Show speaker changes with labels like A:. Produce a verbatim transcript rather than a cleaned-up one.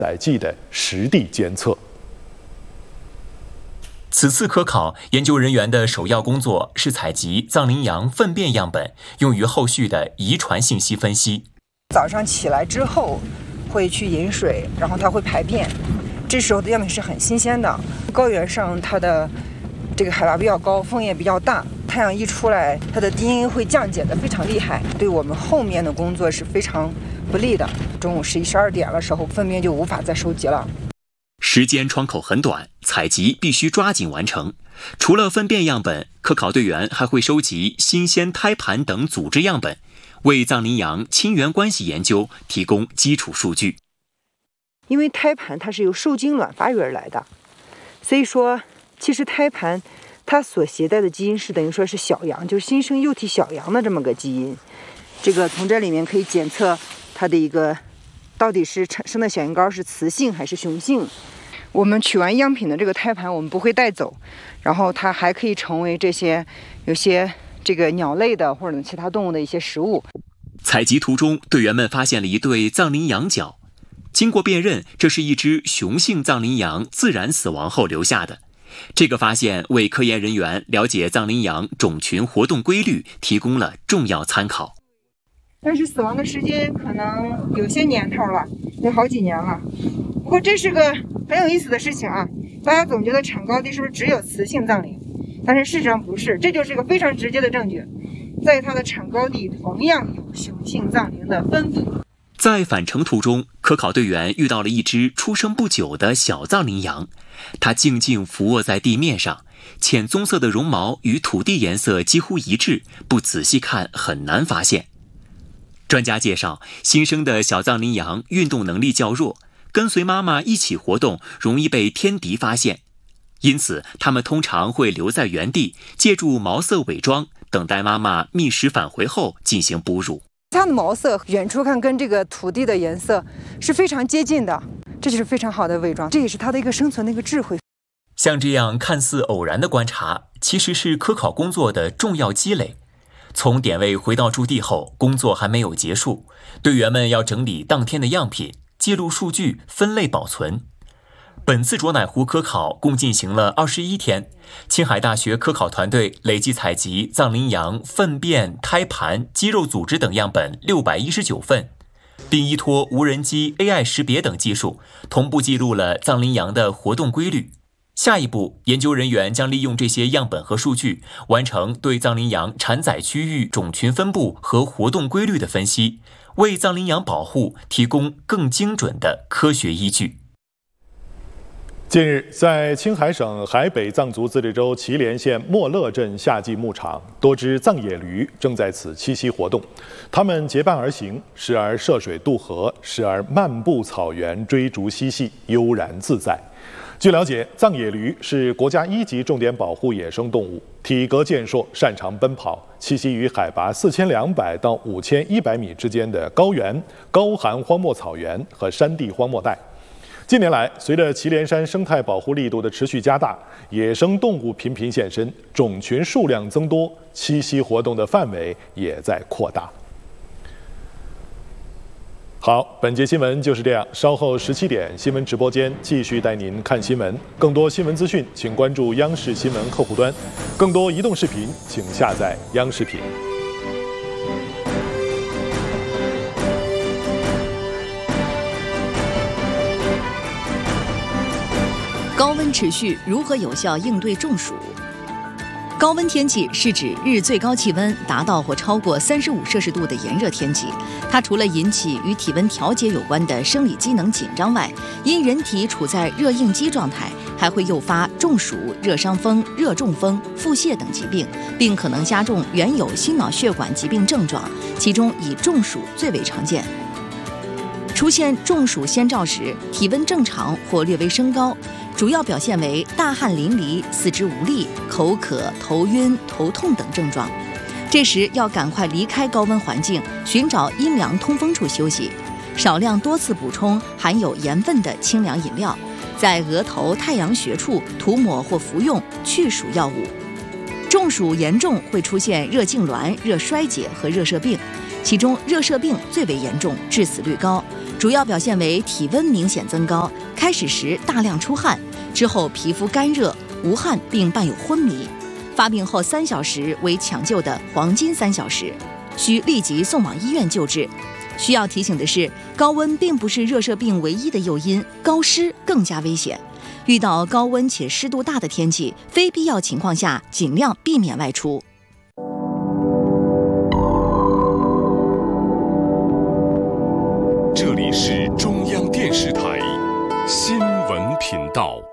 A: 载剂的实地监测。
B: 此次科考，研究人员的首要工作是采集藏羚羊粪便样本，用于后续的遗传信息分析。
C: 早上起来之后会去饮水，然后它会排便，这时候的样本是很新鲜的。高原上它的这个海拔比较高，风也比较大，太阳一出来，它的 D N A 会降解的非常厉害，对我们后面的工作是非常不利的。中午十一、十二点的时候，粪便就无法再收集了。
B: 时间窗口很短，采集必须抓紧完成。除了粪便样本，科考队员还会收集新鲜胎盘等组织样本，为藏羚羊亲缘关系研究提供基础数据。
C: 因为胎盘它是由受精卵发育而来的，所以说其实胎盘它所携带的基因是等于说是小羊，就是新生幼体小羊的这么个基因。这个从这里面可以检测它的一个到底是产生的小羊羔是雌性还是雄性。我们取完样品的这个胎盘我们不会带走，然后它还可以成为这些有些这个鸟类的或者其他动物的一些食物。
B: 采集途中，队员们发现了一对藏羚羊角，经过辨认，这是一只雄性藏羚羊自然死亡后留下的。这个发现为科研人员了解藏羚羊种群活动规律提供了重要参考。
C: 但是死亡的时间可能有些年头了，有好几年了。不过这是个很有意思的事情啊！大家总觉得产高地是不是只有雌性藏羚？但是事实上不是，这就是一个非常直接的证据，在它的产高地同样有雄性藏羚的分布。
B: 在返程途中，科考队员遇到了一只出生不久的小藏羚羊，它静静伏卧在地面上，浅棕色的绒毛与土地颜色几乎一致，不仔细看很难发现。专家介绍，新生的小藏羚羊运动能力较弱，跟随妈妈一起活动容易被天敌发现，因此它们通常会留在原地，借助毛色伪装，等待妈妈觅食返回后进行哺乳。
C: 它的毛色远处看跟这个土地的颜色是非常接近的，这就是非常好的伪装，这也是它的一个生存的一个智慧。
B: 像这样看似偶然的观察，其实是科考工作的重要积累。从点位回到驻地后，工作还没有结束，队员们要整理当天的样品，记录数据，分类保存。本次卓乃湖科考共进行了二十一天，青海大学科考团队累计采集藏羚羊粪便、胎盘、肌肉组织等样本六百一十九份，并依托无人机 A I 识别等技术，同步记录了藏羚羊的活动规律。下一步，研究人员将利用这些样本和数据，完成对藏羚羊产崽区域种群分布和活动规律的分析，为藏羚羊保护提供更精准的科学依据。
A: 近日，在青海省海北藏族自治州祁连县莫勒镇夏季牧场，多只藏野驴正在此栖息活动。它们结伴而行，时而涉水渡河，时而漫步草原，追逐嬉戏，悠然自在。据了解，藏野驴是国家一级重点保护野生动物，体格健硕，擅长奔跑，栖息于海拔四千两百到五千一百米之间的高原、高寒荒漠草原和山地荒漠带。近年来，随着祁连山生态保护力度的持续加大，野生动物频频现身，种群数量增多，栖息活动的范围也在扩大。好，本节新闻就是这样。稍后十七点，新闻直播间继续带您看新闻。更多新闻资讯，请关注央视新闻客户端。更多移动视频，请下载央视频。
D: 高温持续，如何有效应对中暑？高温天气是指日最高气温达到或超过三十五摄氏度的炎热天气。它除了引起与体温调节有关的生理机能紧张外，因人体处在热应激状态，还会诱发中暑、热伤风、热中风、腹泻等疾病，并可能加重原有心脑血管疾病症状，其中以中暑最为常见。出现中暑先兆时，体温正常或略微升高，主要表现为大汗淋漓、四肢无力、口渴、头晕、头痛等症状。这时要赶快离开高温环境，寻找阴凉通风处休息，少量多次补充含有盐分的清凉饮料，在额头、太阳穴处涂抹或服用去暑药物。中暑严重会出现热痉挛、热衰竭和热射病，其中热射病最为严重，致死率高。 主要表现为体温明显增高，开始时大量出汗，之后皮肤干热、无汗并伴有昏迷。发病后三小时为抢救的黄金三小时，需立即送往医院救治。需要提醒的是，高温并不是热射病唯一的诱因，高湿更加危险。遇到高温且湿度大的天气，非必要情况下尽量避免外出。
E: 这里是中央电视台新闻频道。